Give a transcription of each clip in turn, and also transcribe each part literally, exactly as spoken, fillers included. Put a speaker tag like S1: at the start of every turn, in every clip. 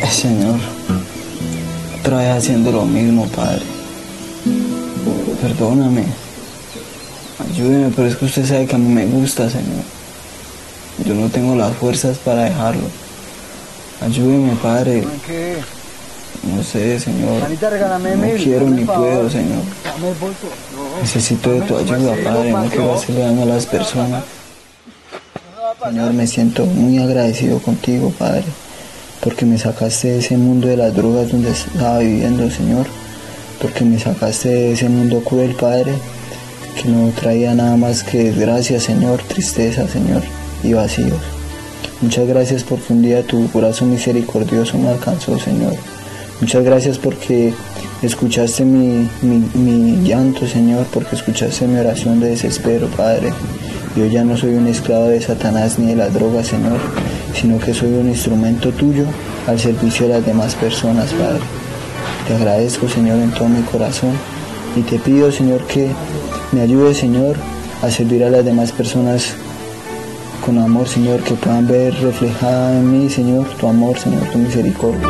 S1: Señor, otra vez haciendo lo mismo, Padre. Perdóname. Ayúdeme, pero es que usted sabe que a mí me gusta, Señor. Yo no tengo las fuerzas para dejarlo. Ayúdeme, Padre. No sé, Señor. No quiero ni puedo, Señor. Necesito de tu ayuda, Padre. No quiero hacerle daño a las personas. Señor, me siento muy agradecido contigo, Padre, porque me sacaste de ese mundo de las drogas donde estaba viviendo, Señor. Porque me sacaste de ese mundo cruel, Padre, que no traía nada más que desgracia, Señor, tristeza, Señor, y vacíos. Muchas gracias porque un día tu corazón misericordioso me alcanzó, Señor. Muchas gracias porque escuchaste mi, mi, mi llanto, Señor, porque escuchaste mi oración de desespero, Padre. Yo ya no soy un esclavo de Satanás ni de las drogas, Señor, sino que soy un instrumento tuyo al servicio de las demás personas, Padre. Te agradezco, Señor, en todo mi corazón y te pido, Señor, que me ayudes, Señor, a servir a las demás personas con amor, Señor, que puedan ver reflejada en mí, Señor, tu amor, Señor, tu misericordia.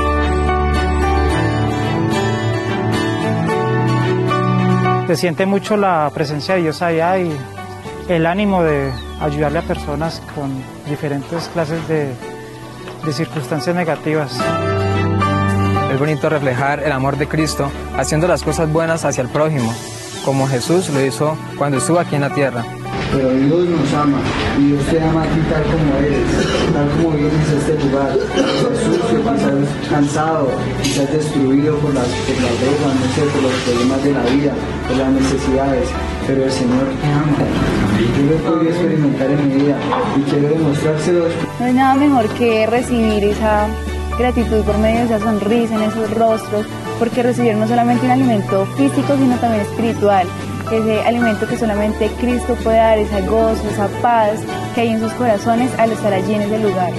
S2: Se siente mucho la presencia de Dios allá y el ánimo de ayudarle a personas con diferentes clases de, de circunstancias negativas.
S3: Es bonito reflejar el amor de Cristo haciendo las cosas buenas hacia el prójimo, como Jesús lo hizo cuando estuvo aquí en la tierra.
S1: Pero Dios nos ama y Dios te ama a ti tal como eres, tal como vienes a este lugar, quizás sucio, quizás cansado, quizás destruido por las, por las drogas, no sé, por los problemas de la vida, por las necesidades, pero el Señor te ama. Yo lo he podido experimentar en mi vida y quiero demostrárselo.
S4: No hay nada mejor que recibir esa gratitud por medio de esa sonrisa en esos rostros, porque recibir no solamente un alimento físico, sino también espiritual. Ese alimento que solamente Cristo puede dar, ese gozo, esa paz que hay en sus corazones al estar allí en ese lugar.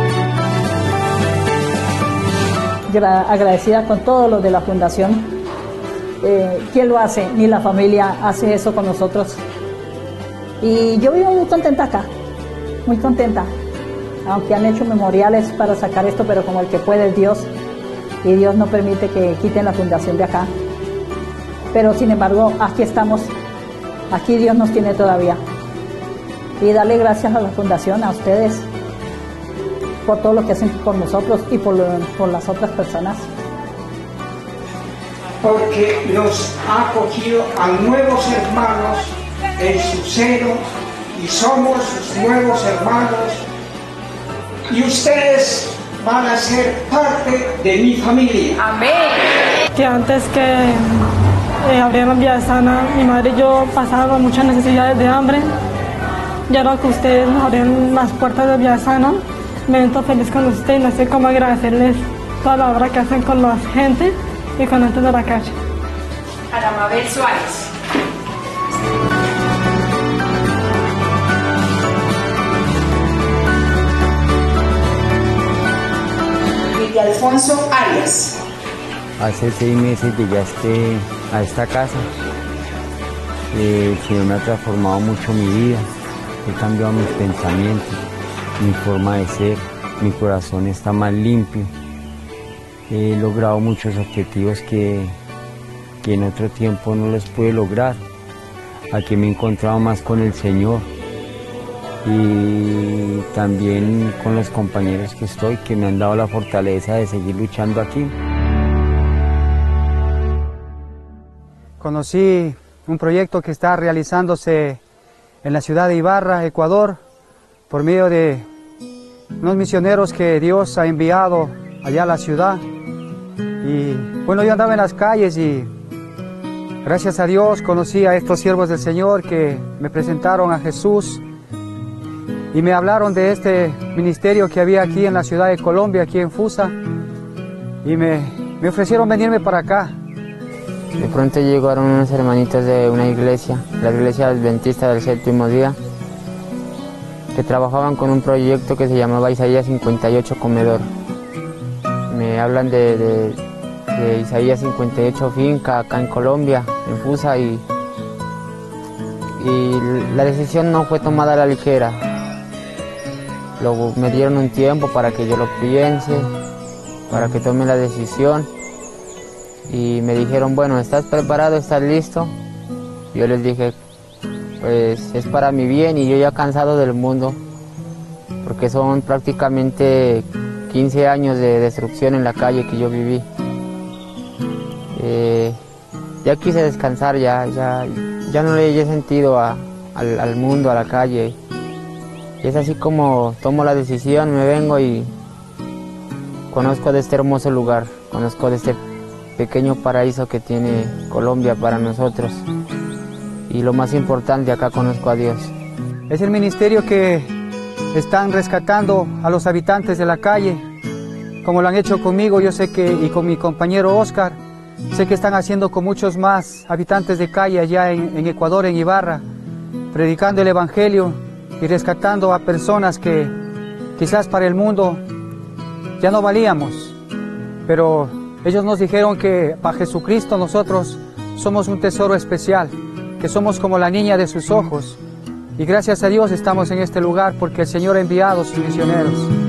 S5: Agradecida con todos los de la Fundación. Eh, ¿Quién lo hace? Ni la familia hace eso con nosotros. Y yo vivo muy contenta acá, muy contenta. Aunque han hecho memoriales para sacar esto, pero como el que puede es Dios. Y Dios no permite que quiten la Fundación de acá. Pero sin embargo, aquí estamos, aquí Dios nos tiene todavía. Y darle gracias a la Fundación, a ustedes, por todo lo que hacen por nosotros y por, lo, por las otras personas.
S6: Porque nos ha acogido a nuevos hermanos en su seno y somos sus nuevos hermanos y ustedes van a ser parte de mi familia.
S7: Amén.
S8: Que antes que Eh, abrieron Vía Sana, mi madre y yo pasábamos muchas necesidades de hambre, y ahora que ustedes nos abren las puertas de Vía Sana, me siento feliz con ustedes y no sé cómo agradecerles toda la obra que hacen con la gente y con la gente de la calle.
S7: Ana Mabel Suárez. Miguel Alfonso Arias.
S9: Hace seis meses llegaste a esta casa. Eh, el Señor me ha transformado mucho mi vida, he cambiado mis pensamientos, mi forma de ser, mi corazón está más limpio. He logrado muchos objetivos que, que en otro tiempo no los pude lograr. Aquí me he encontrado más con el Señor y también con los compañeros que estoy, que me han dado la fortaleza de seguir luchando aquí.
S10: Conocí un proyecto que está realizándose en la ciudad de Ibarra, Ecuador, por medio de unos misioneros que Dios ha enviado allá a la ciudad. Y bueno, yo andaba en las calles y gracias a Dios conocí a estos siervos del Señor que me presentaron a Jesús y me hablaron de este ministerio que había aquí en la ciudad de Colombia, aquí en Fusa, y me, me ofrecieron venirme para acá.
S11: De pronto llegaron unos hermanitos de una iglesia, la iglesia adventista del séptimo día, que trabajaban con un proyecto que se llamaba Isaías cincuenta y ocho Comedor. Me hablan de, de, de Isaías cincuenta y ocho Finca acá en Colombia, en Fusa, y, y la decisión no fue tomada a la ligera. Luego me dieron un tiempo para que yo lo piense para que tome la decisión. Y me dijeron, bueno, ¿estás preparado? ¿Estás listo? Yo les dije, pues es para mi bien y yo ya cansado del mundo, porque son prácticamente quince años de destrucción en la calle que yo viví. Eh, ya quise descansar, ya, ya, ya no le he sentido a, al, al mundo, a la calle. Y es así como tomo la decisión, me vengo y conozco de este hermoso lugar, conozco de este pequeño paraíso que tiene Colombia para nosotros. Y lo más importante, acá conozco a Dios.
S10: Es el ministerio que están rescatando a los habitantes de la calle, como lo han hecho conmigo, yo sé que, y con mi compañero Oscar, sé que están haciendo con muchos más habitantes de calle allá en, en Ecuador, en Ibarra, predicando el Evangelio y rescatando a personas que quizás para el mundo ya no valíamos, pero ellos nos dijeron que para Jesucristo nosotros somos un tesoro especial, que somos como la niña de sus ojos, y gracias a Dios estamos en este lugar porque el Señor ha enviado sus misioneros.